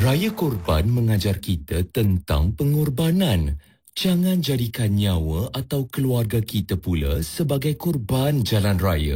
Raya Korban mengajar kita tentang pengorbanan. Jangan jadikan nyawa atau keluarga kita pula sebagai korban jalan raya.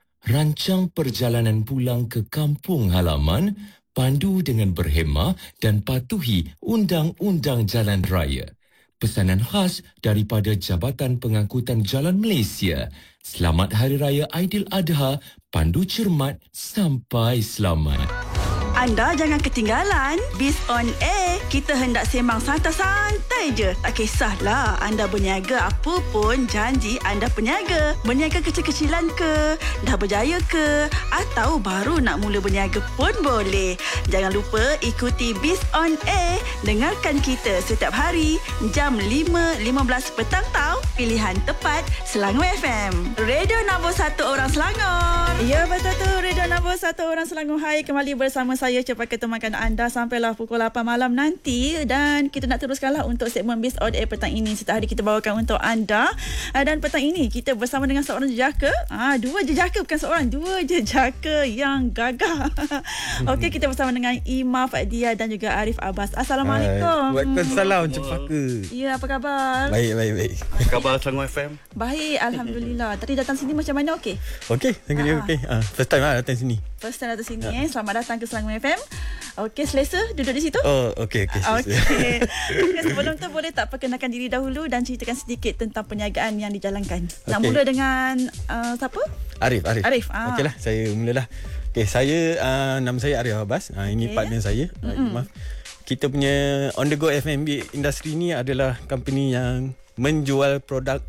Rancang perjalanan pulang ke kampung halaman, pandu dengan berhemah dan patuhi undang-undang jalan raya. Pesanan khas daripada Jabatan Pengangkutan Jalan Malaysia. Selamat Hari Raya Aidiladha, pandu cermat sampai selamat. Anda jangan ketinggalan. Biz on Air. Kita hendak sembang santai-santai je. Tak kisahlah anda berniaga apa pun, janji anda peniaga. Berniaga kecil-kecilan ke, dah berjaya ke, atau baru nak mula berniaga pun boleh. Jangan lupa ikuti Biz on Air. Dengarkan kita setiap hari jam 5.15 petang tau. Pilihan tepat Selangor FM. Radio nombor 1 orang Selangor. Ya, betul tu. Radio nombor 1 orang Selangor. Hai, kembali bersama saya cepat ketemakan anda sampailah pukul 8 malam nanti, dan kita nak teruskanlah untuk segmen Biz on Air petang ini. Setiap hari kita bawakan untuk anda, dan petang ini kita bersama dengan seorang jejaka, dua jejaka, bukan seorang, dua jejaka yang gagah. Okey, kita bersama dengan Ima Fadiyah dan juga Arif Abbas. Assalamualaikum. Waalaikumsalam, cepaka. Ya, apa khabar? Baik. Apa khabar Selangor FM? Baik, alhamdulillah. Tadi datang sini macam mana? Okey? Okey, thank you. Okey. First time datang sini. First time datang sini. Selamat datang ke Selangor FM. Okey, selesa duduk di situ? Oh, okey. Okey. Sebelum tu boleh tak perkenalkan diri dahulu dan ceritakan sedikit tentang perniagaan yang dijalankan. Nak mula dengan siapa? Arif. Okeylah, saya mulalah. Okey, nama saya Arif Abbas. Ini partner saya. Maaf. Kita punya On The Go F&B industri ni adalah company yang menjual produk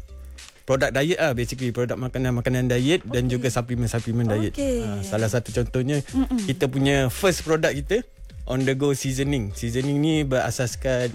diet basically produk makanan diet dan juga suplemen diet. Salah satu contohnya kita punya first produk kita On The Go seasoning ni berasaskan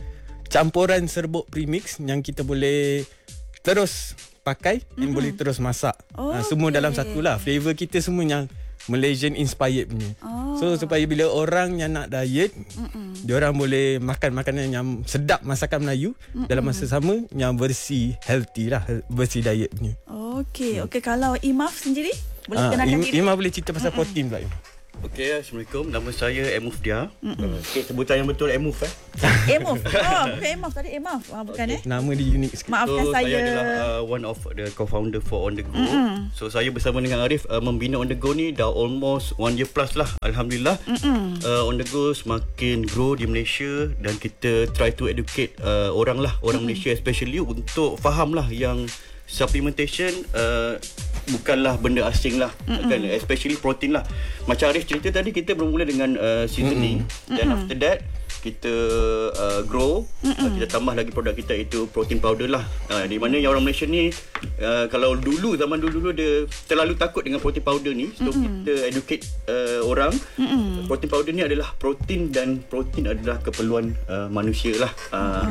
campuran serbuk premix yang kita boleh terus pakai dan boleh terus masak. Semua dalam satu lah. Flavor kita semua yang Malaysian inspired punya. So supaya bila orang yang nak diet, diorang boleh makan makanan yang sedap, masakan Melayu dalam masa sama yang bersih, healthy lah, bersih diet punya. Okey, kalau Imaf sendiri boleh kenalkan diri? Imaf boleh cerita pasal protein pula. Okey, Assalamualaikum. Nama saya Emuf Dia. Okey, sebutan yang betul Emuf Emuf. Bukan Emaf tadi, Emaf. Bukan Nama dia unik sikit. Maafkan so, saya. Saya adalah one of the co-founder for On The Go. So saya bersama dengan Arif membina On The Go ni dah almost 1 year plus lah, alhamdulillah. On The Go semakin grow di Malaysia dan kita try to educate orang Malaysia especially untuk faham lah yang supplementation bukanlah benda asing lah, kan, especially protein lah. Macam Arif cerita tadi, kita bermula dengan seasoning, dan after that kita grow, kita tambah lagi produk kita itu protein powder lah. Di mana yang orang Malaysia ni kalau zaman dulu dia terlalu takut dengan protein powder ni. So kita educate orang, protein powder ni adalah protein dan protein adalah keperluan manusia lah.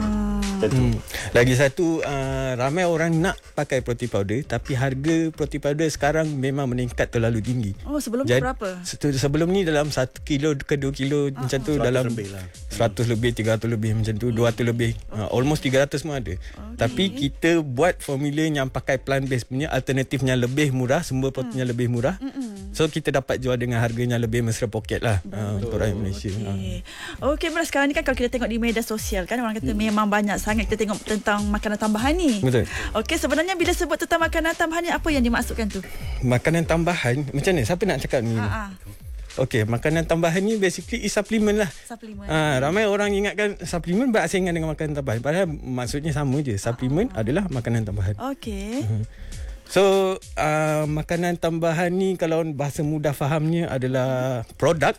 Tentu. Lagi satu, ramai orang nak pakai protein powder, tapi harga protein powder sekarang memang meningkat terlalu tinggi. Sebelum ni berapa? Sebelum ni dalam 1 kilo ke 2 kilo macam tu, dalam lebih lah. 100 lebih, 300 lebih macam tu, 200 lebih, almost 300 semua ada. Tapi kita buat formula yang pakai plant based punya, alternatifnya lebih murah, sumber proteinnya lebih murah. So kita dapat jual dengan harganya lebih mesra poket lah untuk rakyat Malaysia. Okey, beras sekarang ni kan kalau kita tengok di media sosial kan, orang kata memang banyak sangat kita tengok tentang makanan tambahan ni. Betul. Okey, sebenarnya bila sebut tentang makanan tambahan ni, apa yang dimaksudkan tu? Makanan tambahan macam ni? Siapa nak cakap ni? Okey, makanan tambahan ni basically is supplement lah. Supplement. Ramai orang ingatkan supplement berasingkan dengan makanan tambahan, padahal maksudnya sama je. Supplement adalah makanan tambahan. Okey. So makanan tambahan ni kalau bahasa mudah fahamnya adalah produk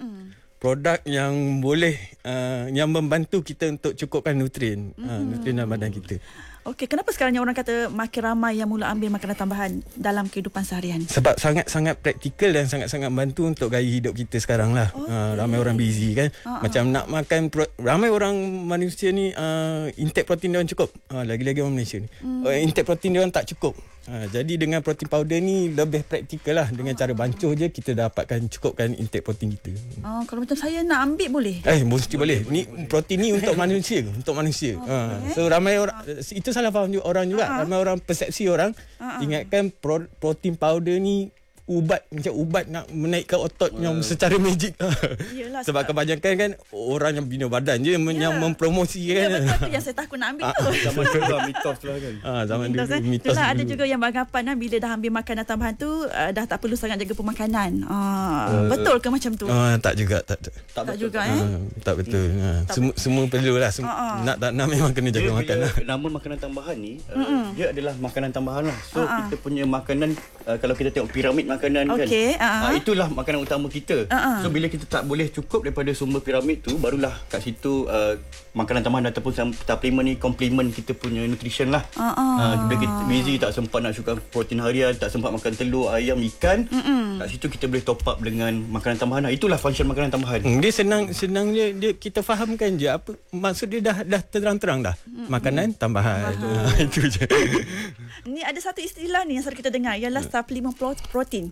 yang boleh yang membantu kita untuk cukupkan nutrien dalam badan kita. Okey, kenapa sekarang ni orang kata makin ramai yang mula ambil makanan tambahan dalam kehidupan seharian? Sebab sangat-sangat praktikal dan sangat-sangat bantu untuk gaya hidup kita sekarang lah. Ramai orang busy kan. Macam nak makan, ramai orang manusia ni intake protein dia orang cukup. Lagi-lagi orang Malaysia ni. Intake protein dia orang tak cukup. Jadi dengan protein powder ni lebih praktikal lah. Dengan cara bancuh je kita dapatkan cukupkan intake protein kita. Kalau macam saya nak ambil boleh? Mesti boleh. Ni protein ni untuk manusia, untuk manusia. So ramai orang, itu salah faham orang juga. Ramai orang, persepsi orang ingatkan protein powder ni ubat nak menaikkan otot yang secara magic. Yelah, Sebab kebanyakan kan orang yang bina badan je yang mempromosikan. Ya, betul tu yang saya takut nak ambil tu. Zaman dulu lah mitos lah kan. Zaman Mitos, dulu kan? mitos. Itulah ada dulu. juga yang beranggapan bila dah ambil makanan tambahan tu dah tak perlu sangat jaga pemakanan. Betul ke macam tu? Tak juga, tak. Tak juga Tak betul. Semua perlu lah. Nak tak nak memang kena jaga makan lah. Nama makanan tambahan ni dia adalah makanan tambahan lah. So kita punya makanan kalau kita tengok piramid makanan Okey, kan, itulah makanan utama kita. So bila kita tak boleh cukup daripada sumber piramid tu, barulah kat situ makanan tambahan ataupun supplement ni complement kita punya nutrition lah. Bila kita busy tak sempat nak sukan protein harian, tak sempat makan telur, ayam, ikan, kat situ kita boleh top up dengan makanan tambahan lah. Itulah function makanan tambahan. Dia senang dia kita fahamkan je apa maksud dia dah terang-terang dah. Makanan tambahan. Itu je. Ni ada satu istilah ni yang selalu kita dengar ialah suplemen protein.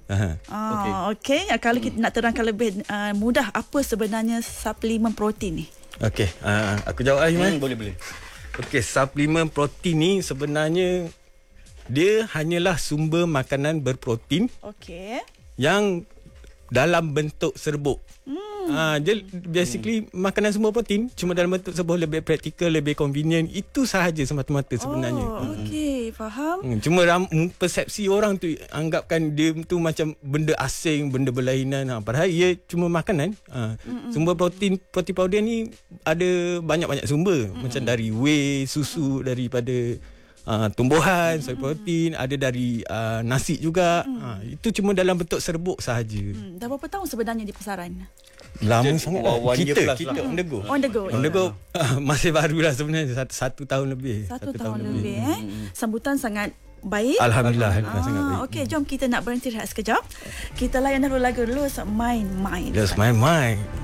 Okey. Kalau kita nak terangkan lebih mudah apa sebenarnya suplemen protein ni? Okey, aku jawab Iman. Boleh. Okey, suplemen protein ni sebenarnya dia hanyalah sumber makanan berprotein Okey. yang dalam bentuk serbuk. Dia basically makanan semua protein cuma dalam bentuk serbuk, lebih praktikal, lebih convenient. Itu sahaja semata-mata sebenarnya. Okey, faham. Cuma persepsi orang tu anggapkan dia tu macam benda asing, benda berlainan. Padahal ia cuma makanan. Sumber protein powder ni ada banyak-banyak sumber. Macam dari whey, susu, daripada tumbuhan, soy protein, ada dari nasi juga. Itu cuma dalam bentuk serbuk sahaja. Dah berapa tahun sebenarnya di pasaran? Lama sangat lah. One year plus Kita lah. on the go. Ya. Masih baru lah sebenarnya. Satu tahun lebih. Satu tahun lebih. Sambutan sangat baik. Alhamdulillah sangat baik. Okey, jom kita nak berhenti rehat sekejap. Kita layan dulu lagu dulu, Main. Just my mind.